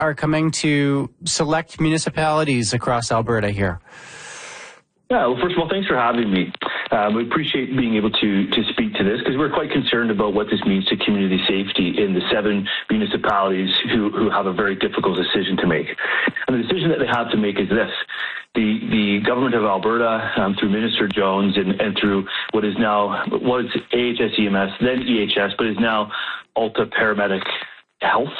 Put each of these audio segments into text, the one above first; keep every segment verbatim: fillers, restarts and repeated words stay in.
are coming to select municipalities across Alberta here? Yeah, well, first of all, thanks for having me. Um, we appreciate being able to to speak to this because we're quite concerned about what this means to community safety in the seven municipalities who, who have a very difficult decision to make. And the decision that they have to make is this. The the government of Alberta, um, through Minister Jones and, and through what is now, was A H S E M S, then E H S, but is now Alta Paramedic Health,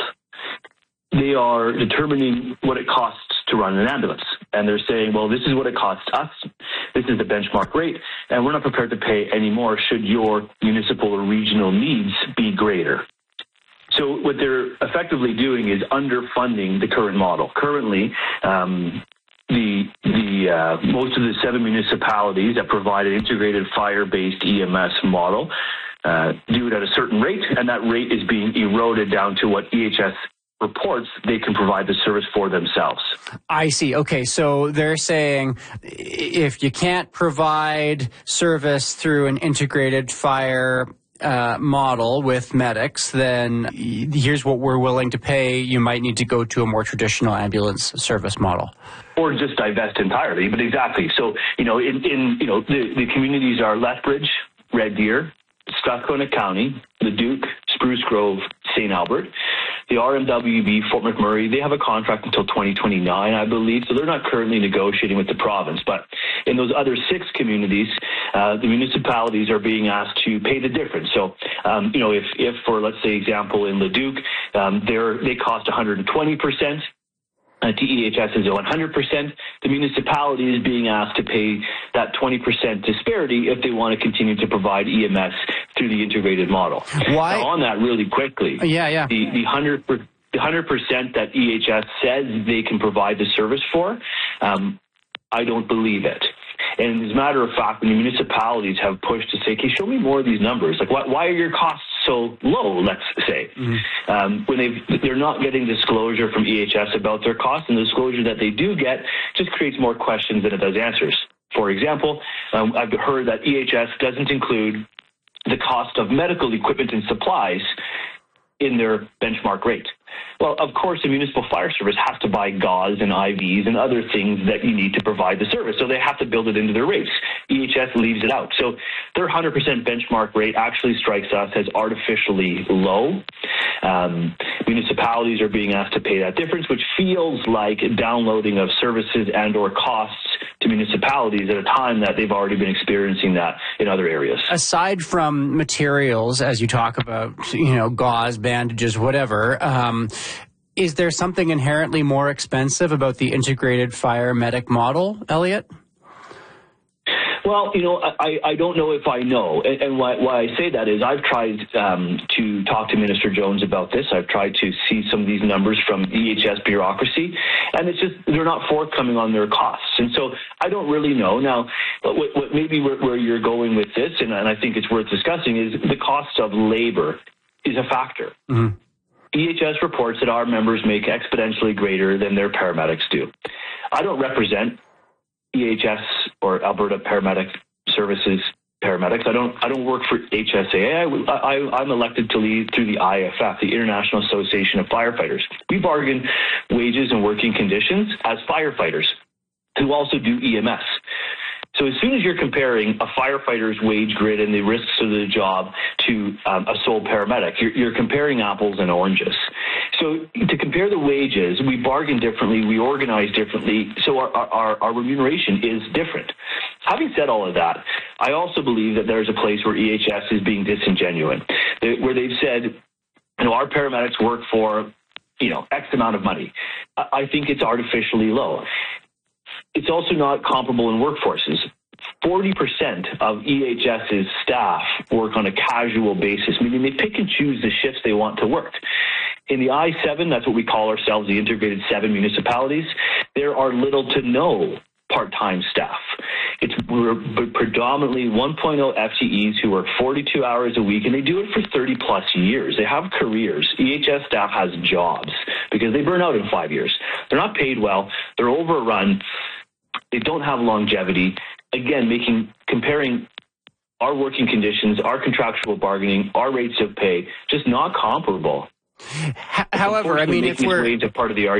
they are determining what it costs to run an ambulance. And they're saying, well, this is what it costs us. This is the benchmark rate, and we're not prepared to pay any more should your municipal or regional needs be greater. So what they're effectively doing is underfunding the current model. Currently, um, the the uh, most of the seven municipalities that provide an integrated fire-based E M S model uh, do it at a certain rate, and that rate is being eroded down to what E H S reports they can provide the service for themselves. I see. Okay, so they're saying if you can't provide service through an integrated fire uh, model with medics, then here's what we're willing to pay. You might need to go to a more traditional ambulance service model. Or just divest entirely, but exactly. So, you know, in, in you know, the, the communities are Lethbridge, Red Deer, Strathcona County, Leduc, Spruce Grove, Saint Albert. The R M W B, Fort McMurray, they have a contract until twenty twenty-nine, I believe, so they're not currently negotiating with the province. But in those other six communities, uh, the municipalities are being asked to pay the difference. So, um, you know, if, if for, let's say, example, in Leduc, um, they're, they cost one hundred twenty percent. Uh, to E H S is one hundred percent. The municipality is being asked to pay that twenty percent disparity if they want to continue to provide E M S through the integrated model. Why? Now, on that really quickly, yeah, yeah. the, the one hundred percent the one hundred percent that E H S says they can provide the service for, um, I don't believe it. And as a matter of fact, when the municipalities have pushed to say, okay, show me more of these numbers. Like, why, why are your costs so low, let's say? Mm-hmm. Um, when they've, they're not getting disclosure from E H S about their costs, and the disclosure that they do get just creates more questions than it does answers. For example, um, I've heard that E H S doesn't include the cost of medical equipment and supplies in their benchmark rate. Well, of course, the municipal fire service has to buy gauze and I Vs and other things that you need to provide the service, so they have to build it into their rates. E H S leaves it out. So their one hundred percent benchmark rate actually strikes us as artificially low. Um, municipalities are being asked to pay that difference, which feels like downloading of services and or costs to municipalities at a time that they've already been experiencing that in other areas. Aside from materials, as you talk about, you know, gauze, bandages, whatever, um, is there something inherently more expensive about the integrated fire medic model, Elliot? Well, you know, I, I don't know if I know. And, and why, why I say that is I've tried um, to talk to Minister Jones about this. I've tried to see some of these numbers from E H S bureaucracy, and it's just they're not forthcoming on their costs. And so I don't really know. Now, what, what maybe where, where you're going with this, and, and I think it's worth discussing, is the cost of labor is a factor. Mm-hmm. E H S reports that our members make exponentially greater than their paramedics do. I don't represent E H S or Alberta Paramedic Services paramedics. I don't. I don't work for H S A A. I, I, I'm elected to lead through the I F F, the International Association of Firefighters. We bargain wages and working conditions as firefighters who also do E M S. So as soon as you're comparing a firefighter's wage grid and the risks of the job to um, a sole paramedic, you're, you're comparing apples and oranges. So to compare the wages, we bargain differently, we organize differently, so our, our, our remuneration is different. Having said all of that, I also believe that there's a place where E H S is being disingenuous, where they've said, you know, our paramedics work for, you know, X amount of money. I think it's artificially low. It's also not comparable in workforces. forty percent of E H S's staff work on a casual basis, meaning they pick and choose the shifts they want to work. In the I seven, that's what we call ourselves, the integrated seven municipalities, there are little to no part-time staff. It's predominantly one point oh F T Es who work forty-two hours a week, and they do it for thirty plus years. They have careers. E H S staff has jobs because they burn out in five years. They're not paid well. They're overrun. They don't have longevity. Again, making comparing our working conditions, our contractual bargaining, our rates of pay, just not comparable However, I mean, if we're part of the